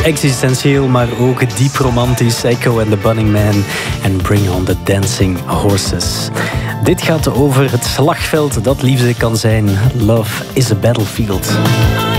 Existentieel, maar ook diep romantisch. Echo and the Bunny Man en Bring on the Dancing Horses. Dit gaat over het slagveld dat liefde kan zijn. Love is a battlefield.